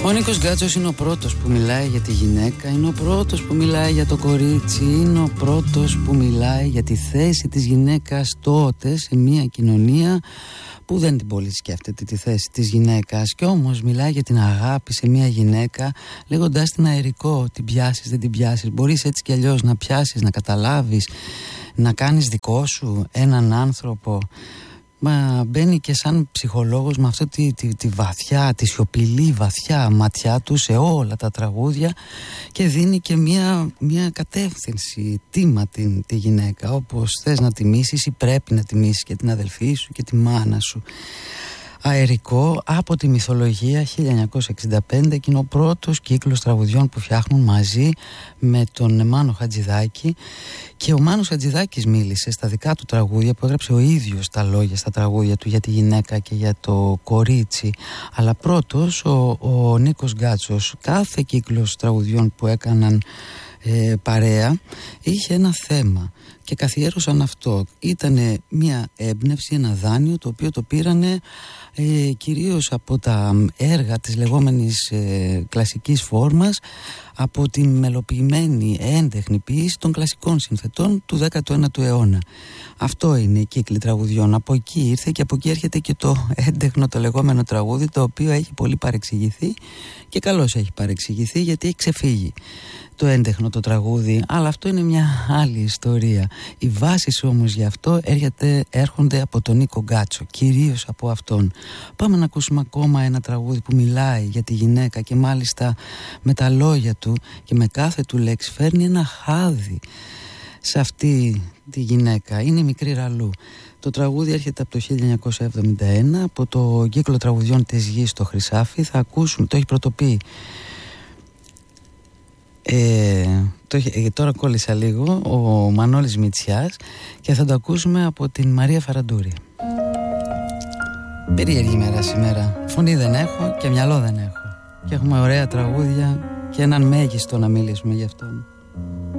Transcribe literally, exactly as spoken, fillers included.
Ο Νίκος Γκάτσος είναι ο πρώτος που μιλάει για τη γυναίκα, είναι ο πρώτος που μιλάει για το κορίτσι, είναι ο πρώτος που μιλάει για τη θέση της γυναίκας τότε σε μια κοινωνία που δεν την πολύ σκέφτεται τη θέση της γυναίκας, και όμως μιλάει για την αγάπη σε μια γυναίκα λέγοντας την αερικό, την πιάσεις δεν την πιάσεις, μπορείς έτσι κι αλλιώς να πιάσεις, να καταλάβεις, να κάνεις δικό σου έναν άνθρωπο. Μα μπαίνει και σαν ψυχολόγος με αυτή τη, τη, τη βαθιά, τη σιωπηλή βαθιά ματιά του σε όλα τα τραγούδια, και δίνει και μια, μια κατεύθυνση, τίμα την, τη γυναίκα, όπως θες να τιμήσεις ή πρέπει να τιμήσεις και την αδελφή σου και τη μάνα σου. Αερικό, από τη μυθολογία, χίλια εννιακόσια εξήντα πέντε, και είναι ο πρώτος κύκλος τραγουδιών που φτιάχνουν μαζί με τον Μάνο Χατζηδάκη, και ο Μάνος Χατζηδάκης μίλησε στα δικά του τραγούδια που έγραψε ο ίδιος τα λόγια στα τραγούδια του για τη γυναίκα και για το κορίτσι, αλλά πρώτος ο, ο Νίκος Γκάτσος, κάθε κύκλος τραγουδιών που έκαναν ε, παρέα είχε ένα θέμα και καθιέρωσαν αυτό. Ήτανε μια έμπνευση, ένα δάνειο το οποίο το πήρανε ε, κυρίως από τα έργα της λεγόμενης ε, κλασικής φόρμας, από τη μελοποιημένη έντεχνη ποίηση των κλασικών συνθετών του δέκατου ένατου αιώνα. Αυτό είναι η κύκλη τραγουδιών. Από εκεί ήρθε και από εκεί έρχεται και το έντεχνο, το λεγόμενο τραγούδι, το οποίο έχει πολύ παρεξηγηθεί, και καλώς έχει παρεξηγηθεί, γιατί έχει ξεφύγει το έντεχνο το τραγούδι, αλλά αυτό είναι μια άλλη ιστορία. Οι βάσεις όμως γι' αυτό έρχεται, έρχονται από τον Νίκο Γκάτσο, κυρίως από αυτόν. Πάμε να ακούσουμε ακόμα ένα τραγούδι που μιλάει για τη γυναίκα, και μάλιστα με τα λόγια του και με κάθε του λέξη φέρνει ένα χάδι σε αυτή τη γυναίκα. Είναι η Μικρή Ραλού. Το τραγούδι έρχεται από το χίλια εννιακόσια εβδομήντα ένα, από το κύκλο τραγουδιών της Γης στο Χρυσάφι. Θα ακούσουμε, το έχει πρωτοποιεί Ε, το, ε, τώρα κόλλησα λίγο ο Μανώλης Μητσιάς, και θα το ακούσουμε από την Μαρία Φαραντούρη. Περίεργη μέρα σήμερα. Φωνή δεν έχω και μυαλό δεν έχω, και έχουμε ωραία τραγούδια και έναν μέγιστο να μιλήσουμε γι' αυτόν.